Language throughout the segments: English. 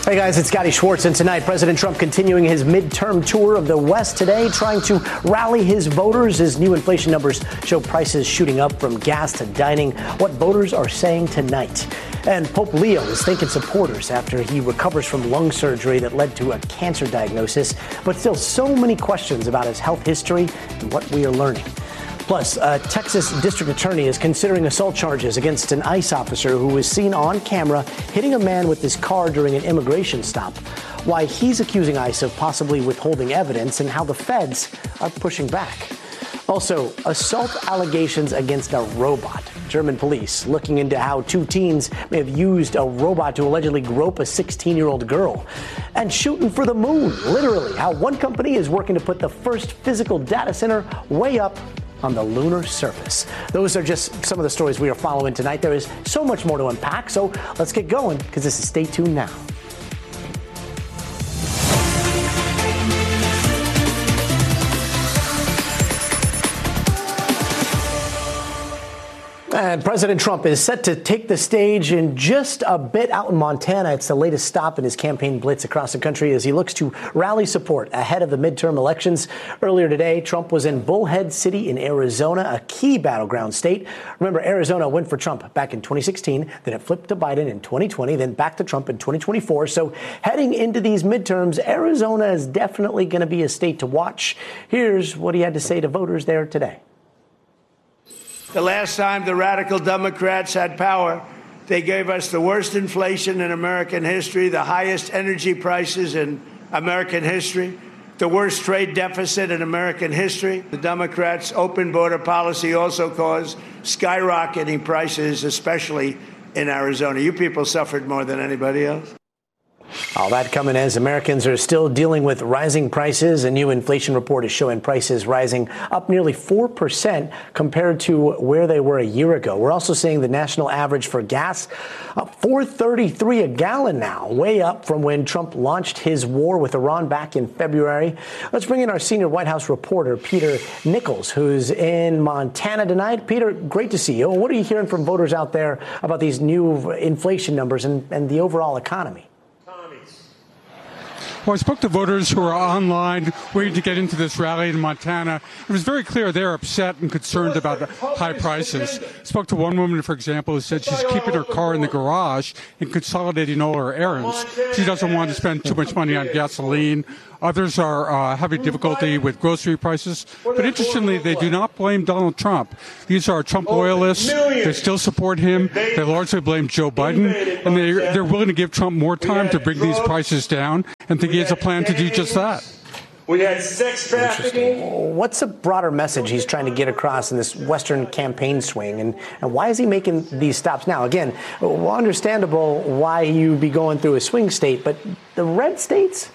Hey guys, it's Scotty Schwartz, and tonight President Trump continuing his midterm tour of the West today, trying to rally his voters as new inflation numbers show prices shooting up from gas to dining. What voters are saying tonight. And Pope Leo is thanking supporters after he recovers from lung surgery that led to a cancer diagnosis, but still so many questions about his health history and what we are learning. Plus, a Texas district attorney is considering assault charges against an ICE officer who was seen on camera hitting a man with his car during an immigration stop. Why he's accusing ICE of possibly withholding evidence and how the feds are pushing back. Also, assault allegations against a robot. German police looking into how two teens may have used a robot to allegedly grope a 16-year-old girl. And shooting for the moon, literally, how one company is working to put the first physical data center way up on the lunar surface. Those are just some of the stories we are following tonight. There is so much more to unpack, so let's get going, because this is Stay Tuned Now. And President Trump is set to take the stage in just a bit out in Montana. It's the latest stop in his campaign blitz across the country as he looks to rally support ahead of the midterm elections. Earlier today, Trump was in Bullhead City in Arizona, a key battleground state. Remember, Arizona went for Trump back in 2016, then it flipped to Biden in 2020, then back to Trump in 2024. So heading into these midterms, Arizona is definitely going to be a state to watch. Here's what he had to say to voters there today. The last time the radical Democrats had power, they gave us the worst inflation in American history, the highest energy prices in American history, the worst trade deficit in American history. The Democrats' open border policy also caused skyrocketing prices, especially in Arizona. You people suffered more than anybody else. All that coming as Americans are still dealing with rising prices. A new inflation report is showing prices rising up nearly 4% compared to where they were a year ago. We're also seeing the national average for gas up $4.33 a gallon now, way up from when Trump launched his war with Iran back in February. Let's bring in our senior White House reporter, Peter Nichols, who's in Montana tonight. Peter, great to see you. What are you hearing from voters out there about these new inflation numbers and the overall economy? Well, I spoke to voters who are online waiting to get into this rally in Montana. It was very clear they're upset and concerned about the high prices. I spoke to one woman, for example, who said she's keeping her car in the garage and consolidating all her errands. She doesn't want to spend too much money on gasoline. Others are having difficulty with grocery prices. But interestingly, they do not blame Donald Trump. These are Trump loyalists. They still support him. They largely blame Joe Biden. And they're willing to give Trump more time to bring these prices down and think he has a plan to do just that. We had sex trafficking. What's a broader message he's trying to get across in this Western campaign swing? And why is he making these stops now? Again, well, understandable why you'd be going through a swing state, but the red states?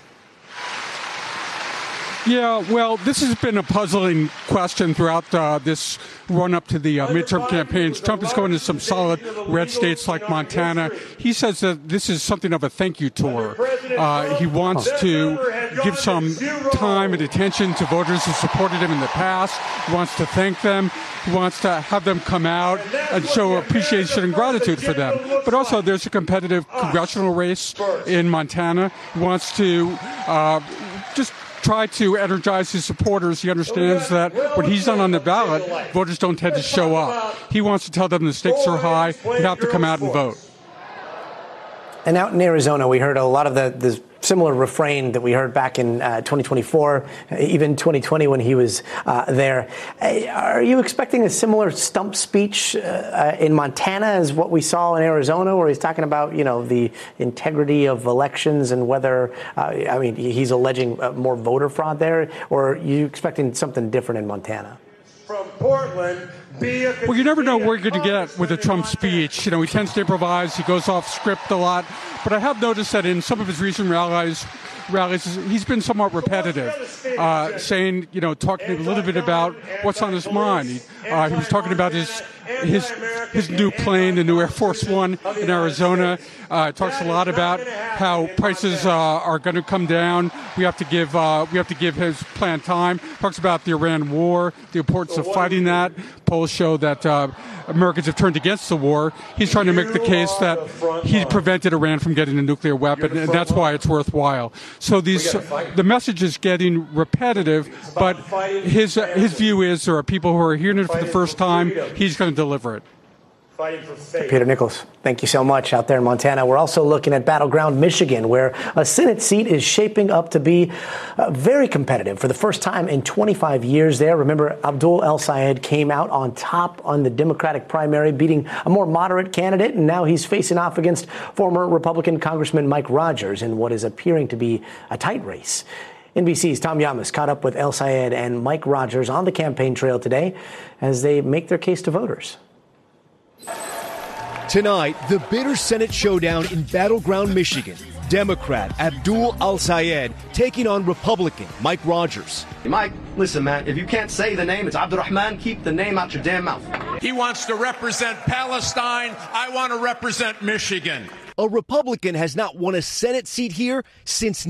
Yeah, well, this has been a puzzling question throughout this run-up to the midterm campaigns. Trump is going to some solid red states like Montana. He says that this is something of a thank you tour. He wants to give some time and attention to voters who supported him in the past. He wants to thank them. He wants to have them come out and show appreciation and gratitude for them. But also, there's a competitive congressional race in Montana. He wants to just try to energize his supporters. He understands that when he's done on the ballot, voters don't tend to show up. He wants to tell them the stakes are high. You have to come out and vote. And out in Arizona, we heard a lot of the similar refrain that we heard back in 2024, even 2020 when he was there. Are you expecting a similar stump speech in Montana as what we saw in Arizona, where he's talking about, the integrity of elections and whether, he's alleging more voter fraud there? Or are you expecting something different in Montana? From Portland, well, you never know where you're going to get with a Trump speech. He tends to improvise. He goes off script a lot. But I have noticed that in some of his recent rallies, he's been somewhat repetitive, talking a little bit about what's on his mind. He was talking about his his new plane, the new Air Force One in Arizona. Talks a lot about how prices are going to come down. We have to give his plan time. Talks about the Iran war, the importance of fighting that. Polls show that Americans have turned against the war. He's trying to make the case that he prevented Iran from getting a nuclear weapon, and that's why it's worthwhile. So the message is getting repetitive, but his view is there are people who are hearing it for the first time. He's going to deliver it. Peter Nichols, thank you so much out there in Montana. We're also looking at battleground Michigan, where a Senate seat is shaping up to be very competitive for the first time in 25 years there. Remember, Abdul El-Sayed came out on top on the Democratic primary, beating a more moderate candidate, and now he's facing off against former Republican Congressman Mike Rogers in what is appearing to be a tight race. NBC's Tom Yamas caught up with El-Sayed and Mike Rogers on the campaign trail today as they make their case to voters. Tonight, the bitter Senate showdown in battleground Michigan. Democrat Abdul El-Sayed taking on Republican Mike Rogers. Mike, listen, man, if you can't say the name, it's Abdurrahman, keep the name out your damn mouth. He wants to represent Palestine. I want to represent Michigan. A Republican has not won a Senate seat here since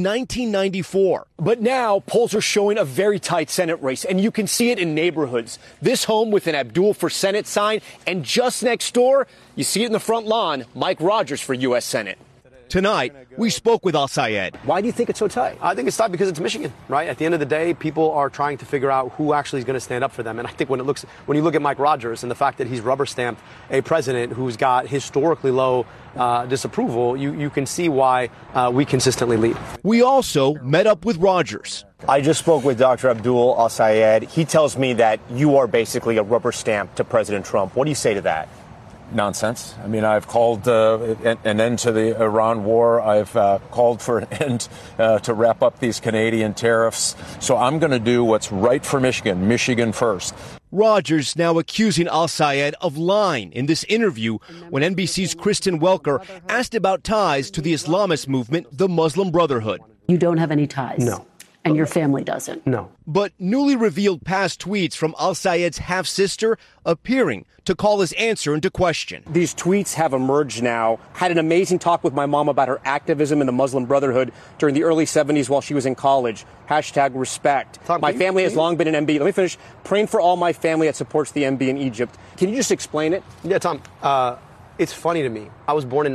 1994. But now polls are showing a very tight Senate race, and you can see it in neighborhoods. This home with an Abdul for Senate sign, and just next door, you see it in the front lawn, Mike Rogers for U.S. Senate. Tonight, we spoke with El-Sayed. Why do you think it's so tight? I think it's tight because it's Michigan, right? At the end of the day, people are trying to figure out who actually is going to stand up for them. And I think when you look at Mike Rogers and the fact that he's rubber stamped a president who's got historically low disapproval, you can see why we consistently lead. We also met up with Rogers. I just spoke with Dr. Abdul El-Sayed. He tells me that you are basically a rubber stamp to President Trump. What do you say to that? Nonsense. I mean, I've called an end to the Iran war. I've called for an end to wrap up these Canadian tariffs. So I'm going to do what's right for Michigan, Michigan first. Rogers now accusing El-Sayed of lying in this interview when NBC's Kristen Welker asked about ties to the Islamist movement, the Muslim Brotherhood. You don't have any ties? No. And your family doesn't? No. But newly revealed past tweets from El-Sayed's half-sister appearing to call his answer into question. These tweets have emerged now. Had an amazing talk with my mom about her activism in the Muslim Brotherhood during the early 70s while she was in college. #respect. Tom, my family has long been an MB. Let me finish. Praying for all my family that supports the MB in Egypt. Can you just explain it? Yeah, Tom. It's funny to me. I was born in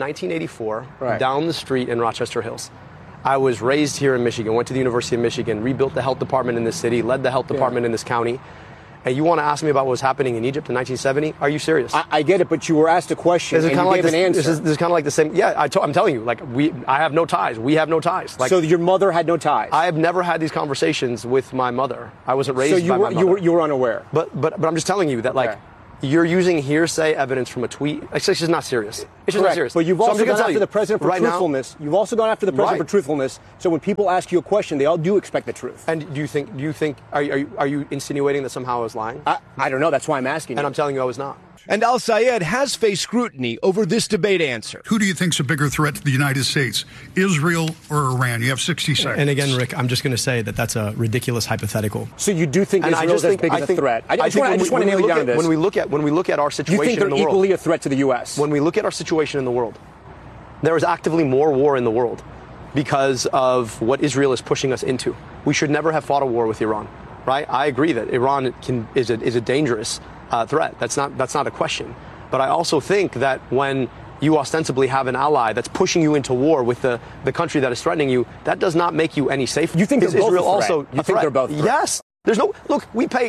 1984 down the street in Rochester Hills. I was raised here in Michigan, went to the University of Michigan, rebuilt the health department in this city, led the health department in this county. And you want to ask me about what was happening in Egypt in 1970? Are you serious? I get it, but you were asked a question and you gave an answer. This is kind of like the same. Yeah, I'm telling you, I have no ties. We have no ties. So your mother had no ties? I have never had these conversations with my mother. I wasn't raised by my mother. You were unaware? But I'm just telling you that, you're using hearsay evidence from a tweet. It's just not serious. It's just not serious. But you've also gone after the president for truthfulness. You've also gone after the president for truthfulness. So when people ask you a question, they all do expect the truth. And do you think? Are you insinuating that somehow I was lying? I don't know. That's why I'm asking. And I'm telling you, I was not. And El-Sayed has faced scrutiny over this debate answer. Who do you think's a bigger threat to the United States, Israel or Iran? You have 60 seconds. And again, Rick, I'm just going to say that that's a ridiculous hypothetical. So you do think Israel is as big as a threat? I just want to nail you down on this. When we look at our situation in the world, you think they're equally a threat to the U.S.? When we look at our situation in the world, there is actively more war in the world because of what Israel is pushing us into. We should never have fought a war with Iran, right? I agree that Iran is a dangerous threat. That's not a question. But I also think that when you ostensibly have an ally that's pushing you into war with the country that is threatening you, that does not make you any safer. You think they're both Israel a threat? also you think they're both? Yes. There's no look.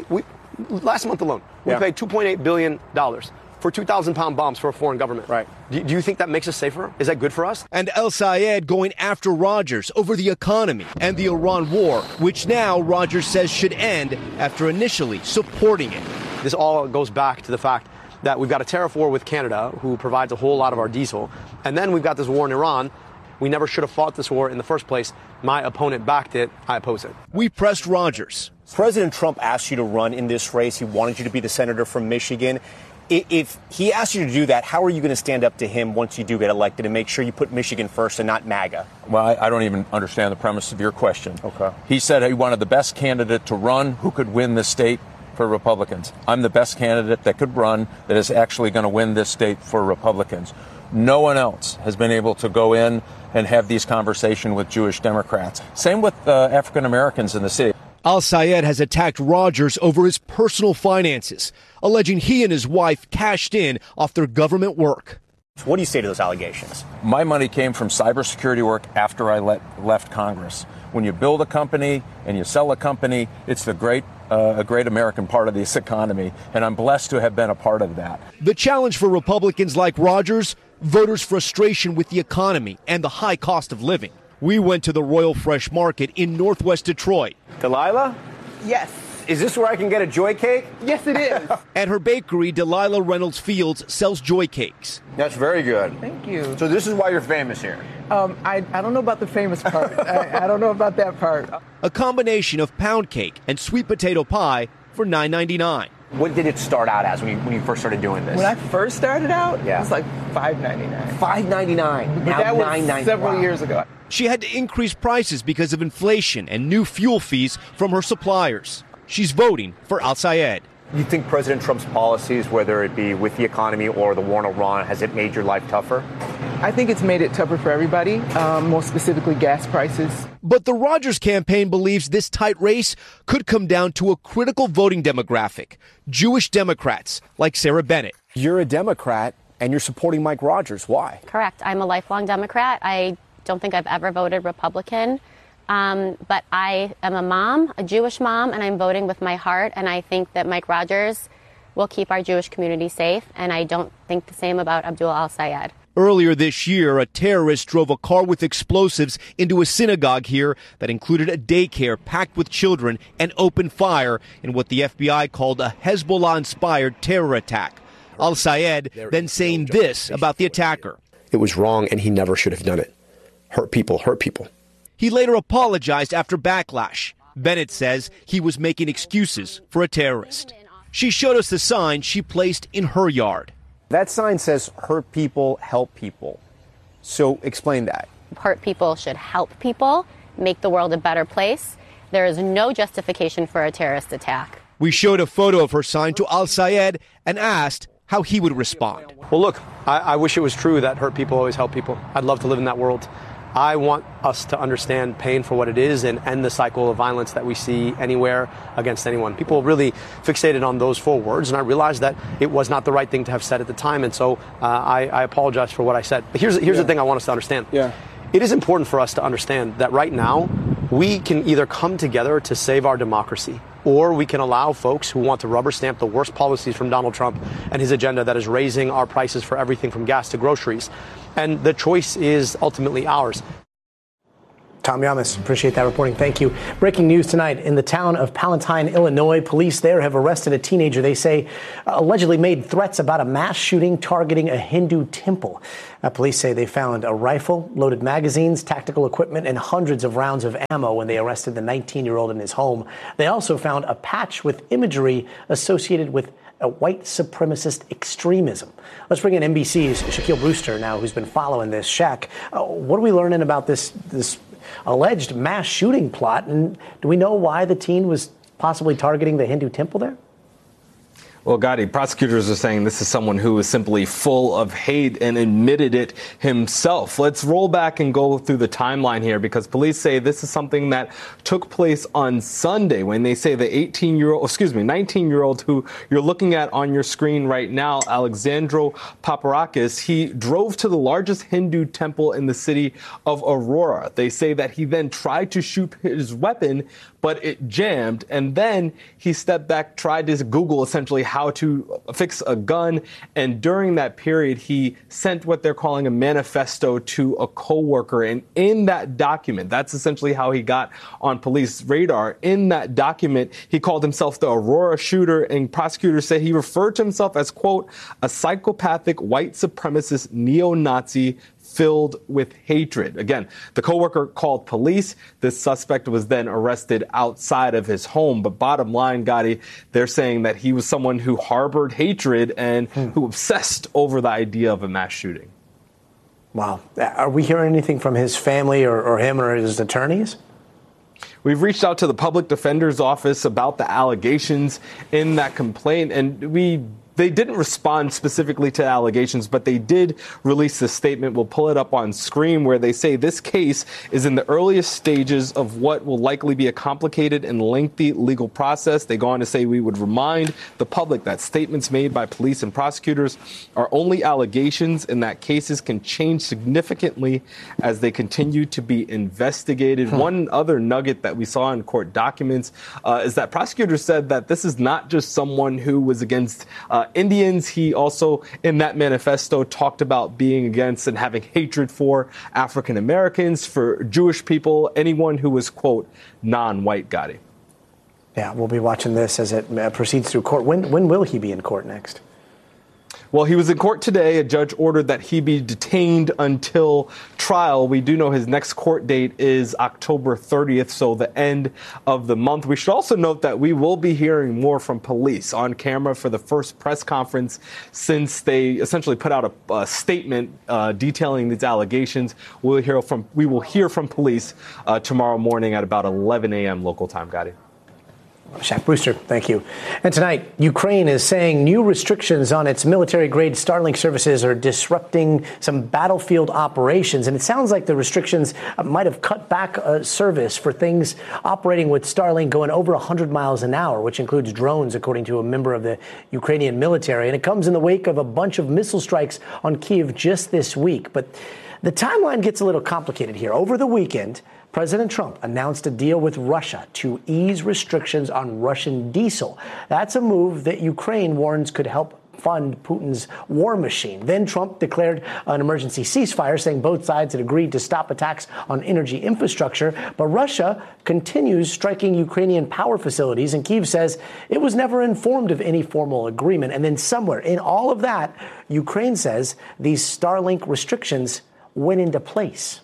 Last month alone, we paid $2.8 billion for 2,000-pound bombs for a foreign government. Right. Do you think that makes us safer? Is that good for us? And El-Sayed going after Rogers over the economy and the Iran war, which now Rogers says should end after initially supporting it. This all goes back to the fact that we've got a tariff war with Canada, who provides a whole lot of our diesel. And then we've got this war in Iran. We never should have fought this war in the first place. My opponent backed it. I oppose it. We pressed Rogers. President Trump asked you to run in this race. He wanted you to be the senator from Michigan. If he asked you to do that, how are you going to stand up to him once you do get elected and make sure you put Michigan first and not MAGA? Well, I don't even understand the premise of your question. Okay. He said he wanted the best candidate to run who could win the state for Republicans. I'm the best candidate that could run that is actually going to win this state for Republicans. No one else has been able to go in and have these conversations with Jewish Democrats. Same with African Americans in the city. Al-Sayed has attacked Rogers over his personal finances, alleging he and his wife cashed in off their government work. What do you say to those allegations? My money came from cybersecurity work after I left Congress. When you build a company and you sell a company, it's a great American part of this economy, and I'm blessed to have been a part of that. The challenge for Republicans like Rogers, voters' frustration with the economy and the high cost of living. We went to the Royal Fresh Market in Northwest Detroit. Delilah? Yes. Is this where I can get a joy cake? Yes, it is. At her bakery, Delilah Reynolds Fields sells joy cakes. That's very good. Thank you. So this is why you're famous here? I don't know about the famous part. I don't know about that part. A combination of pound cake and sweet potato pie for $9.99. What did it start out as when you first started doing this? When I first started out, yeah, it was like $5.99. $5.99. But now that was $9.99. several years ago. She had to increase prices because of inflation and new fuel fees from her suppliers. She's voting for Al-Sayed. You think President Trump's policies, whether it be with the economy or the war in Iran, has it made your life tougher? I think it's made it tougher for everybody, more specifically gas prices. But the Rogers campaign believes this tight race could come down to a critical voting demographic, Jewish Democrats like Sarah Bennett. You're a Democrat and you're supporting Mike Rogers. Why? Correct. I'm a lifelong Democrat. I don't think I've ever voted Republican. But I am a mom, a Jewish mom, and I'm voting with my heart. And I think that Mike Rogers will keep our Jewish community safe. And I don't think the same about Abdul Al-Sayed. Earlier this year, a terrorist drove a car with explosives into a synagogue here that included a daycare packed with children and opened fire in what the FBI called a Hezbollah-inspired terror attack. Al-Sayed then saying this about the attacker. It was wrong, and he never should have done it. Hurt people, hurt people. He later apologized after backlash. Bennett says he was making excuses for a terrorist. She showed us the sign she placed in her yard. That sign says, hurt people, help people. So explain that. Hurt people should help people, make the world a better place. There is no justification for a terrorist attack. We showed a photo of her sign to Al-Sayed and asked how he would respond. Well, look, I wish it was true that hurt people always help people. I'd love to live in that world. I want us to understand pain for what it is and end the cycle of violence that we see anywhere against anyone. People really fixated on those 4 words, and I realized that it was not the right thing to have said at the time, and so I apologize for what I said. But here's the thing I want us to understand. Yeah. It is important for us to understand that right now we can either come together to save our democracy, or we can allow folks who want to rubber stamp the worst policies from Donald Trump and his agenda that is raising our prices for everything from gas to groceries. And the choice is ultimately ours. Tom Yamas, appreciate that reporting. Thank you. Breaking news tonight in the town of Palatine, Illinois. Police there have arrested a teenager they say allegedly made threats about a mass shooting targeting a Hindu temple. Police say they found a rifle, loaded magazines, tactical equipment, and hundreds of rounds of ammo when they arrested the 19-year-old in his home. They also found a patch with imagery associated with a white supremacist extremism. Let's bring in NBC's Shaquille Brewster now, who's been following this. Shaq, what are we learning about this alleged mass shooting plot, and do we know why the teen was possibly targeting the Hindu temple there? Well, Gotti, prosecutors are saying this is someone who is simply full of hate and admitted it himself. Let's roll back and go through the timeline here, because police say this is something that took place on Sunday when they say the 19-year-old who you're looking at on your screen right now, Alexandro Paparakis, he drove to the largest Hindu temple in the city of Aurora. They say that he then tried to shoot his weapon, but it jammed, and then he stepped back, tried to Google essentially how to fix a gun, and during that period, he sent what they're calling a manifesto to a coworker, and in that document, that's essentially how he got on police radar. In that document, he called himself the Aurora shooter, and prosecutors say he referred to himself as, quote, a psychopathic white supremacist neo-Nazi filled with hatred. Again, the coworker called police. This suspect was then arrested outside of his home. But bottom line, Gotti, they're saying that he was someone who harbored hatred and who obsessed over the idea of a mass shooting. Wow. Are we hearing anything from his family or him or his attorneys? We've reached out to the public defender's office about the allegations in that complaint, and they didn't respond specifically to allegations, but they did release a statement. We'll pull it up on screen, where they say this case is in the earliest stages of what will likely be a complicated and lengthy legal process. They go on to say, we would remind the public that statements made by police and prosecutors are only allegations and that cases can change significantly as they continue to be investigated. One other nugget that we saw in court documents is that prosecutors said that this is not just someone who was against Indians. He also, in that manifesto, talked about being against and having hatred for African Americans, for Jewish people, anyone who was, quote, non-white, Gotti. Yeah, we'll be watching this as it proceeds through court. When will he be in court next? Well, he was in court today. A judge ordered that he be detained until trial. We do know his next court date is October 30th, so the end of the month. We should also note that we will be hearing more from police on camera for the first press conference since they essentially put out a statement detailing these allegations. We will hear from police tomorrow morning at about 11 a.m. local time, Gotti. Shaq Brewster, thank you. And tonight, Ukraine is saying new restrictions on its military-grade Starlink services are disrupting some battlefield operations. And it sounds like the restrictions might have cut back service for things operating with Starlink going over 100 miles an hour, which includes drones, according to a member of the Ukrainian military. And it comes in the wake of a bunch of missile strikes on Kyiv just this week. But the timeline gets a little complicated here. Over the weekend, President Trump announced a deal with Russia to ease restrictions on Russian diesel. That's a move that Ukraine warns could help fund Putin's war machine. Then Trump declared an emergency ceasefire, saying both sides had agreed to stop attacks on energy infrastructure. But Russia continues striking Ukrainian power facilities, and Kyiv says it was never informed of any formal agreement. And then somewhere in all of that, Ukraine says these Starlink restrictions went into place.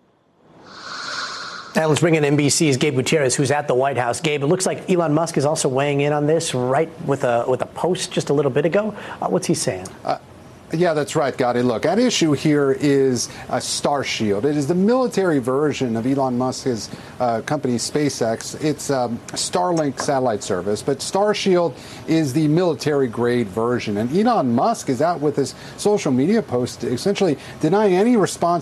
Now let's bring in NBC's Gabe Gutierrez, who's at the White House. Gabe, it looks like Elon Musk is also weighing in on this, right, with a post just a little bit ago. What's he saying? Yeah, that's right, Gotti. Look, at issue here is Starshield. It is the military version of Elon Musk's company SpaceX. It's Starlink satellite service, but Starshield is the military-grade version. And Elon Musk is out with his social media post essentially denying any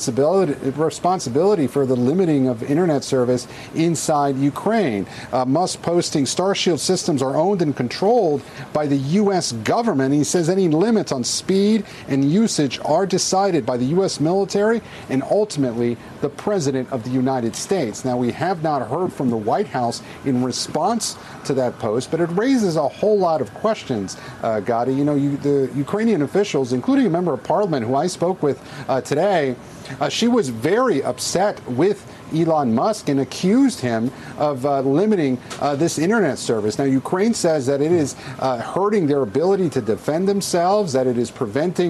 responsibility for the limiting of internet service inside Ukraine. Musk posting Starshield systems are owned and controlled by the U.S. government. He says any limits on speed and usage are decided by the U.S. military and ultimately the President of the United States. Now, we have not heard from the White House in response to that post, but it raises a whole lot of questions, Gotti. You know, the Ukrainian officials, including a member of parliament who I spoke with today, she was very upset with Elon Musk and accused him of limiting this internet service. Now, Ukraine says that it is hurting their ability to defend themselves, that it is preventing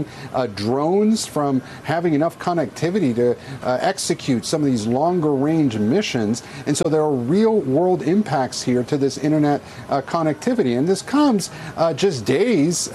drones from having enough connectivity to execute some of these longer range missions. And so there are real world impacts here to this internet connectivity. And this comes just days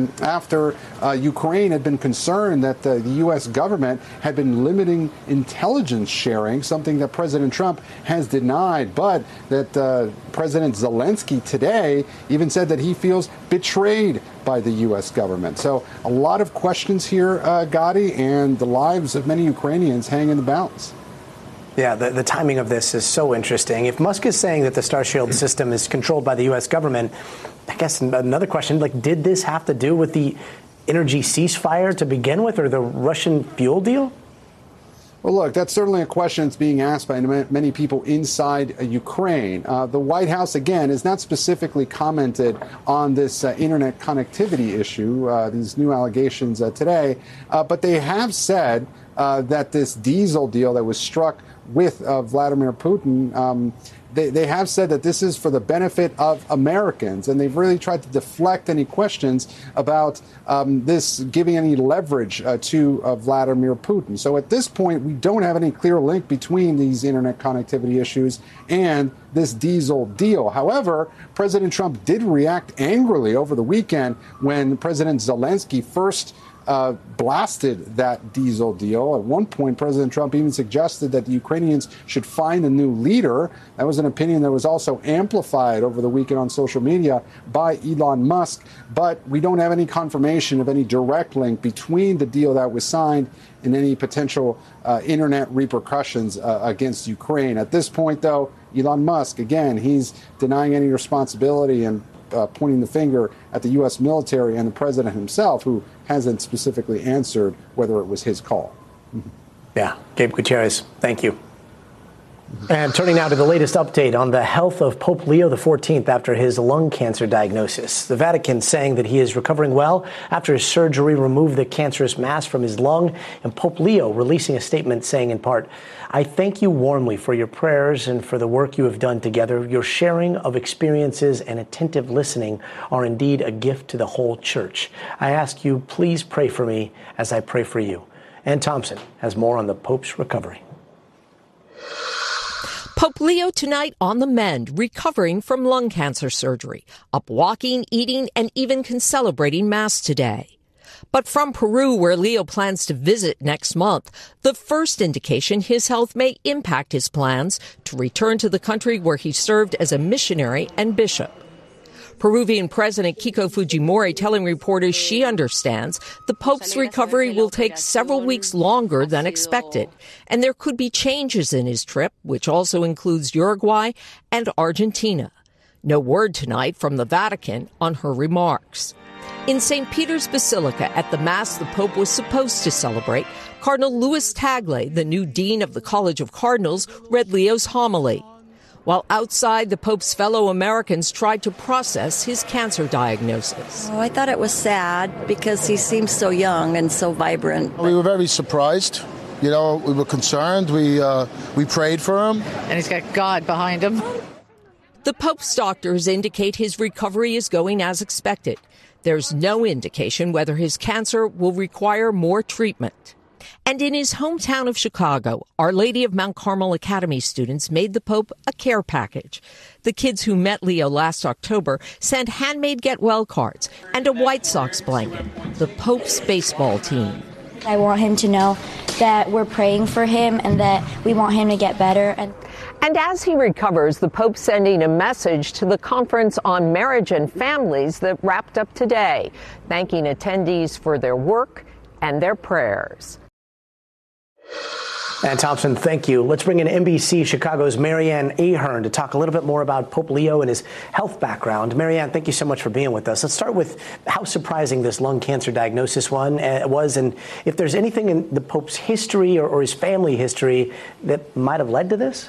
after Ukraine had been concerned that the U.S. government had been limiting intelligence sharing, something that President Trump has denied, but that President Zelensky today even said that he feels betrayed by the U.S. government. So a lot of questions here, Gotti, and the lives of many Ukrainians hang in the balance. Yeah, the timing of this is so interesting. If Musk is saying that the Starshield system is controlled by the U.S. government, I guess another question, like, did this have to do with the energy ceasefire to begin with, or the Russian fuel deal? Well, look, that's certainly a question that's being asked by many people inside Ukraine. The White House, again, has not specifically commented on this internet connectivity issue, these new allegations today, but they have said that this diesel deal that was struck with Vladimir Putin, they have said that this is for the benefit of Americans, and they've really tried to deflect any questions about this giving any leverage to Vladimir Putin. So at this point, we don't have any clear link between these internet connectivity issues and this diesel deal. However, President Trump did react angrily over the weekend when President Zelensky first blasted that diesel deal. At one point, President Trump even suggested that the Ukrainians should find a new leader. That was an opinion that was also amplified over the weekend on social media by Elon Musk. But we don't have any confirmation of any direct link between the deal that was signed and any potential internet repercussions against Ukraine. At this point, though, Elon Musk, again, he's denying any responsibility and pointing the finger at the U.S. military and the president himself, who hasn't specifically answered whether it was his call. Yeah, Gabe Gutierrez, thank you. And turning now to the latest update on the health of Pope Leo XIV after his lung cancer diagnosis. The Vatican saying that he is recovering well after his surgery removed the cancerous mass from his lung, and Pope Leo releasing a statement saying in part, "I thank you warmly for your prayers and for the work you have done together. Your sharing of experiences and attentive listening are indeed a gift to the whole church. I ask you, please pray for me as I pray for you." Ann Thompson has more on the Pope's recovery. Pope Leo tonight on the mend, recovering from lung cancer surgery, up walking, eating, and even celebrating Mass today. But from Peru, where Leo plans to visit next month, the first indication his health may impact his plans to return to the country where he served as a missionary and bishop. Peruvian President Keiko Fujimori telling reporters she understands the Pope's recovery will take several weeks longer than expected, and there could be changes in his trip, which also includes Uruguay and Argentina. No word tonight from the Vatican on her remarks. In St. Peter's Basilica, at the Mass the Pope was supposed to celebrate, Cardinal Louis Tagle, the new dean of the College of Cardinals, read Leo's homily. While outside, the Pope's fellow Americans tried to process his cancer diagnosis. Oh, I thought it was sad because he seems so young and so vibrant. We were very surprised. You know, we were concerned. We prayed for him. And he's got God behind him. The Pope's doctors indicate his recovery is going as expected. There's no indication whether his cancer will require more treatment. And in his hometown of Chicago, Our Lady of Mount Carmel Academy students made the Pope a care package. The kids who met Leo last October sent handmade get-well cards and a White Sox blanket, the Pope's baseball team. I want him to know that we're praying for him and that we want him to get better. And as he recovers, the Pope's sending a message to the Conference on Marriage and Families that wrapped up today, thanking attendees for their work and their prayers. Ann Thompson, thank you. Let's bring in NBC Chicago's Marianne Ahern to talk a little bit more about Pope Leo and his health background. Marianne, thank you so much for being with us. Let's start with how surprising this lung cancer diagnosis was, and if there's anything in the Pope's history or his family history that might have led to this?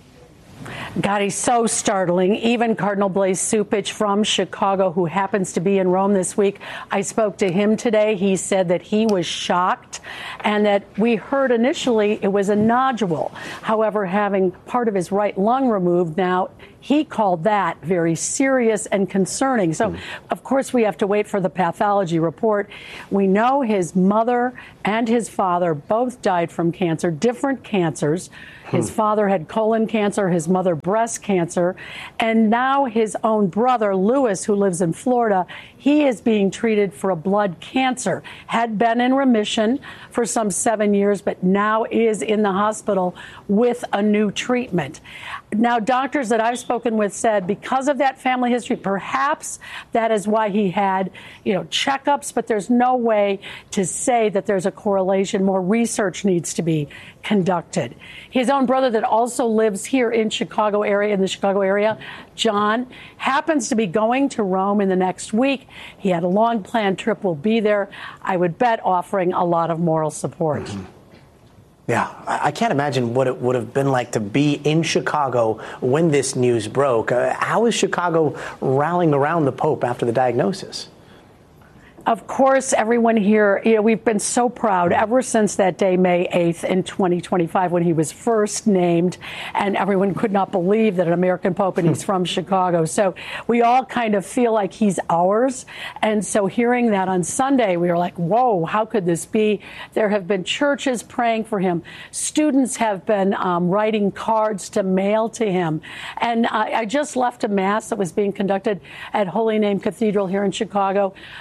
God, he's so startling. Even Cardinal Blaise Cupich from Chicago, who happens to be in Rome this week, I spoke to him today. He said that he was shocked and that we heard initially it was a nodule. However, having part of his right lung removed now, he called that very serious and concerning. So, of course, we have to wait for the pathology report. We know his mother and his father both died from cancer, different cancers. His father had colon cancer, his mother breast cancer, and now his own brother, Louis, who lives in Florida, he is being treated for a blood cancer, had been in remission for some 7 years, but now is in the hospital with a new treatment. Now, doctors that I've spoken with said because of that family history, perhaps that is why he had, checkups, but there's no way to say that there's a correlation. More research needs to be conducted. His own brother that also lives here in the Chicago area, John, happens to be going to Rome in the next week. He had a long planned trip, will be there, I would bet, offering a lot of moral support. Yeah, I can't imagine what it would have been like to be in Chicago when this news broke. How is Chicago rallying around the Pope after the diagnosis? Of course, everyone here, we've been so proud ever since that day, May 8th in 2025, when he was first named, and everyone could not believe that an American Pope, and he's from Chicago. So we all kind of feel like he's ours. And so hearing that on Sunday, we were like, whoa, how could this be? There have been churches praying for him. Students have been writing cards to mail to him. And I just left a mass that was being conducted at Holy Name Cathedral here in Chicago. Twice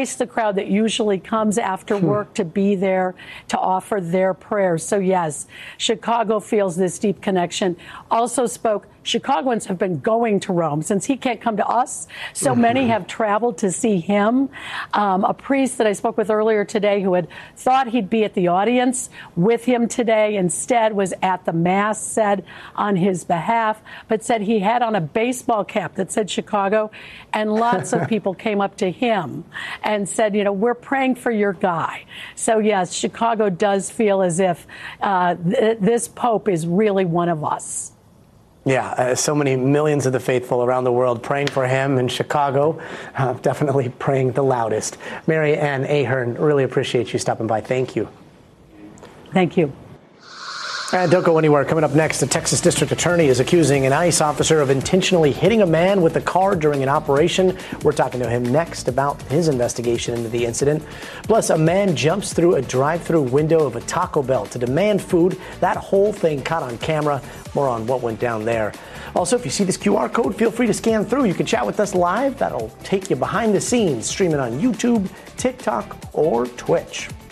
twice the crowd that usually comes after work to be there to offer their prayers. So, yes, Chicago feels this deep connection. Also spoke, Chicagoans have been going to Rome since he can't come to us. So many have traveled to see him. A priest that I spoke with earlier today who had thought he'd be at the audience with him today instead was at the Mass, said on his behalf, but said he had on a baseball cap that said Chicago, and lots of people came up to him and said, you know, we're praying for your guy. So, yes, Chicago does feel as if this Pope is really one of us. Yeah, so many millions of the faithful around the world praying for him in Chicago, definitely praying the loudest. Mary Ann Ahern, really appreciate you stopping by. Thank you. Thank you. And don't go anywhere. Coming up next, the Texas District Attorney is accusing an ICE officer of intentionally hitting a man with a car during an operation. We're talking to him next about his investigation into the incident. Plus, a man jumps through a drive-through window of a Taco Bell to demand food. That whole thing caught on camera. More on what went down there. Also, if you see this QR code, feel free to scan through. You can chat with us live. That'll take you behind the scenes, streaming on YouTube, TikTok, or Twitch.